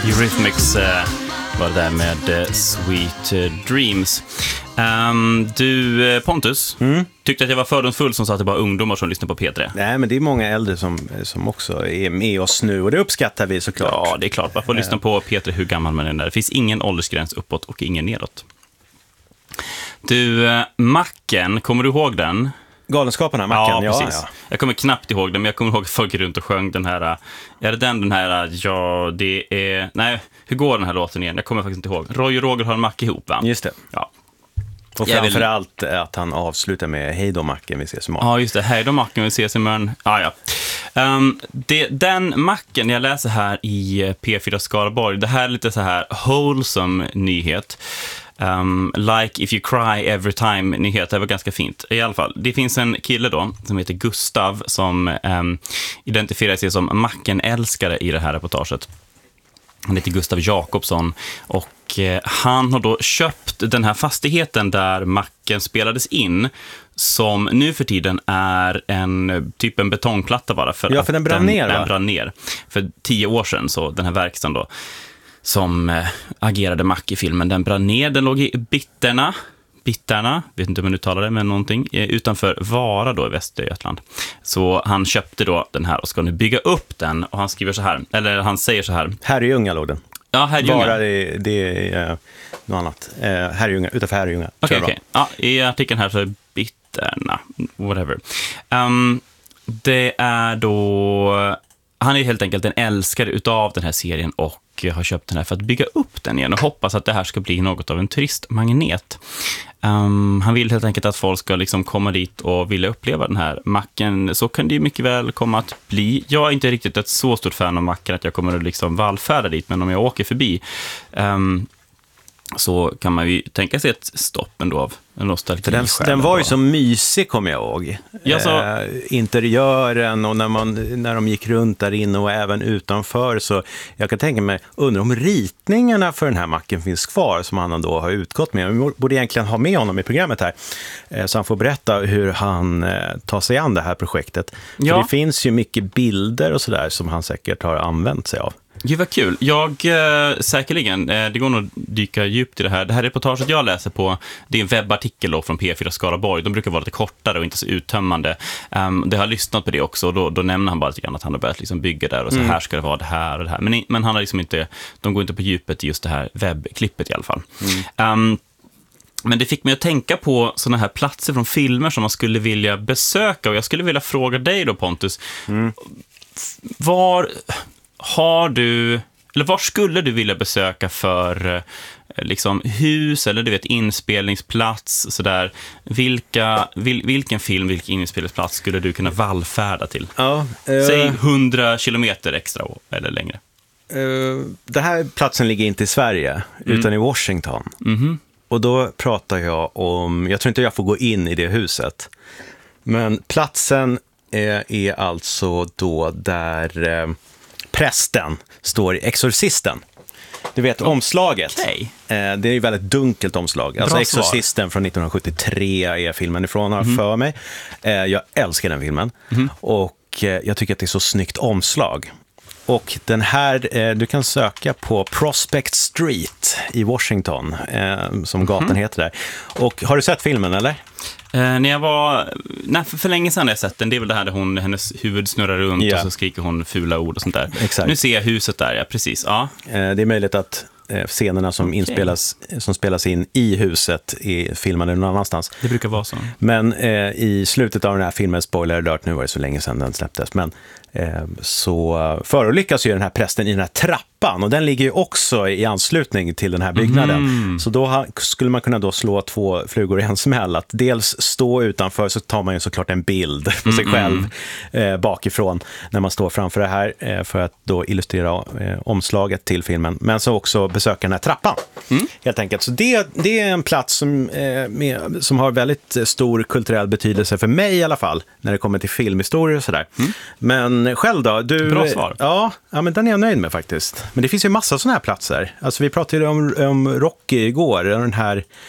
Eurythmics var det där med Sweet Dreams. Du, Pontus, tyckte att jag var fördomsfull som sa att det bara ungdomar som lyssnar på P3. Nej, men det är många äldre som också är med oss nu, och det uppskattar vi såklart. Ja, det är klart. Man får lyssna på P3 hur gammal man är där. Det finns ingen åldersgräns uppåt och ingen nedåt. Du, Macken, kommer du ihåg den? Galenskaparna, Macken, ja, precis. Ja. Jag kommer knappt ihåg den, men jag kommer ihåg att folk runt och sjöng den här. Är det den här, ja, det är... Nej, hur går den här låten igen? Jag kommer faktiskt inte ihåg. Roy och Roger har en mack ihop, va? Just det. Ja. Och framförallt att han avslutar med hej då Macken, vi ses imorgon. Ja, just det. Hej då Macken, vi ses imorgon. Ja. Den Macken jag läser här i P4 Skaraborg, det här är lite så här wholesome nyhet. Like if you cry every time nyhet, det var ganska fint. I alla fall, det finns en kille då som heter Gustav som identifierar sig som Macken-älskare i det här reportaget. Han heter Gustav Jakobsson och han har då köpt den här fastigheten där Macken spelades in, som nu för tiden är en betongplatta bara. För den brann ner, den brann ner för 10 år sedan, så den här verkstaden då som agerade Mack i filmen, den brann ner. Den låg i Bitterna, vet inte om man uttalar det, men någonting utanför Vara då i Västergötland. Så han köpte då den här och ska nu bygga upp den, och han skriver så här, eller han säger så här. Herrljunga låg den. Ja, Herrljunga. Vara det är något annat. Herrljunga, utanför Herrljunga. Okej. Ja, i artikeln här så är Bitterna, whatever. Det är då... Han är helt enkelt en älskare utav den här serien och har köpt den här för att bygga upp den igen och hoppas att det här ska bli något av en turistmagnet. Han vill helt enkelt att folk ska liksom komma dit och vilja uppleva den här Macken. Så kan det ju mycket väl komma att bli. Jag är inte riktigt ett så stort fan av Macken att jag kommer att liksom vallfärda dit, men om jag åker förbi så kan man ju tänka sig ett stopp ändå av en nostalgi. Den var ju så mysig, kommer jag ihåg. Ja, interiören och när de gick runt där inne och även utanför, så jag kan tänka mig, undra om ritningarna för den här Macken finns kvar som han då har utgått med. Vi borde egentligen ha med honom i programmet här så han får berätta hur han tar sig an det här projektet. Ja. För det finns ju mycket bilder och sådär som han säkert har använt sig av. Gud vad kul. Säkerligen, det går nog dyka djupt i det här. Det här reportaget jag läser på, det är en webbartikel då från P4 Skaraborg. De brukar vara lite kortare och inte så uttömmande. Det har lyssnat på det också, och då nämner han bara lite grann att han har börjat liksom bygga där och så här ska det vara, det här och det här. Men han har liksom inte, de går inte på djupet i just det här webbklippet i alla fall. Men det fick mig att tänka på såna här platser från filmer som man skulle vilja besöka, och jag skulle vilja fråga dig då, Pontus. Var skulle du vilja besöka för liksom hus eller inspelningsplats sådär? Vilken film, vilken inspelningsplats skulle du kunna vallfärda till? Ja, säg 100 kilometer extra eller längre. Den här platsen ligger inte i Sverige utan i Washington. Och då pratar jag om, jag tror inte jag får gå in i det huset, men platsen är alltså då där prästen står i Exorcisten. Du vet, omslaget. Okay. Det är ju väldigt dunkelt omslag. Alltså Exorcisten från 1973 är filmen ifrån, har för mig. Jag älskar den filmen. Och jag tycker att det är så snyggt omslag. Och den här, du kan söka på Prospect Street i Washington, som gatan heter där. Och har du sett filmen, eller? När jag var... Nej, för länge sedan har jag sett den. Det är väl det här där hennes huvud snurrar runt och så skriker hon fula ord och sånt där. Exakt. Nu ser jag huset där, ja, precis. Ja. Det är möjligt att scenerna som spelas in i huset är filmade någon annanstans. Det brukar vara så. Men i slutet av den här filmen, spoiler alert, nu var det så länge sedan den släpptes, men så förolyckas ju den här prästen i den här trappan, och den ligger ju också i anslutning till den här byggnaden. Så då skulle man kunna då slå 2 flugor i en smäll, att dels stå utanför, så tar man ju såklart en bild på sig själv bakifrån när man står framför det här för att då illustrera omslaget till filmen, men så också besöka den här trappan helt enkelt. Så det är en plats som har väldigt stor kulturell betydelse för mig i alla fall, när det kommer till filmhistorier och sådär. Men själv då? Bra svar. Ja, men den är jag nöjd med faktiskt. Men det finns ju massa sådana här platser. Alltså vi pratade om Rocky igår, den här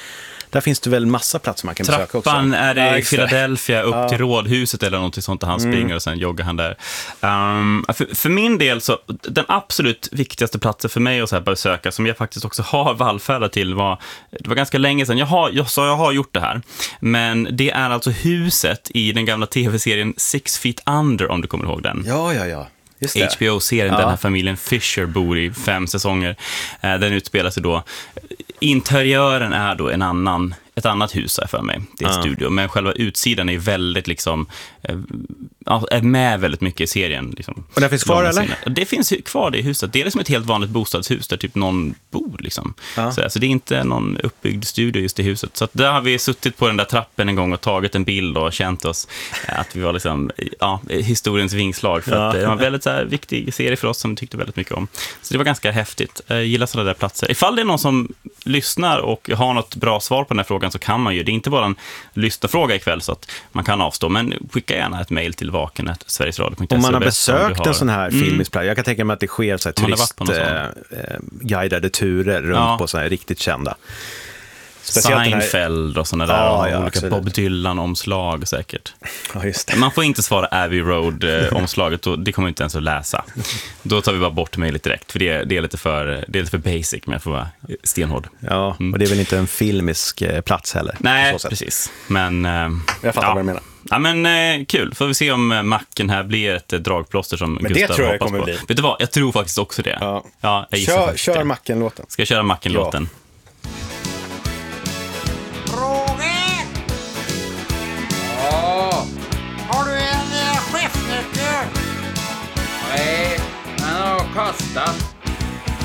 där finns det väl massa platser man kan besöka också. Trappan är det i exakt. Philadelphia upp till rådhuset eller något sånt där han springer och sen joggar han där. För min del så, den absolut viktigaste platsen för mig att så här besöka, som jag faktiskt också har vallfärdat till, det var ganska länge sedan. Jag har gjort det här. Men det är alltså huset i den gamla tv-serien 6 Feet Under, om du kommer ihåg den. Ja. Just det. HBO-serien, den här familjen Fisher bor i 5 säsonger. Den utspelar sig då. Interiören är då ett annat hus här för mig. Det är en studio, men själva utsidan är väldigt liksom är med väldigt mycket i serien liksom. Och det finns kvar eller? Det finns kvar det huset. Det är liksom ett helt vanligt bostadshus där typ någon bor liksom. Så det är inte någon uppbyggd studio just i huset. Så att där har vi suttit på den där trappen en gång och tagit en bild och känt oss att vi var liksom historiens vingslag, för att det var en väldigt så här viktig serie för oss som vi tyckte väldigt mycket om. Så det var ganska häftigt. Jag gillar sådana där platser. Ifall det är någon som lyssnar och har något bra svar på den här frågan, så kan man ju. Det är inte bara en lyssnarfråga ikväll så att man kan avstå, men skicka gärna ett mejl till vaken@sverigesradio.se. Om man har besökt en sån här filmisk plats. Jag kan tänka mig att det sker så här guidade turer runt på så här riktigt kända. Seinfeld och sådana där, och olika absolut. Bob Dylan-omslag säkert. Ja, just det. Man får inte svara Abbey Road-omslaget, och det kommer inte ens att läsa. Då tar vi bara bort mejlet direkt, för det är lite för basic, men jag får vara stenhård. Ja, och det är väl inte en filmisk plats heller. Nej, precis. Men jag fattar vad du menar. Ja, men kul. Får vi se om macken här blir ett dragplåster som men Gustav det tror jag hoppas kommer på. bli. Vet du vad? Jag tror faktiskt också det. Ja, kör macken-låten. Ska jag köra macken-låten? Roger! Ja? Har du en chefsnyckel? Nej, den har kastat.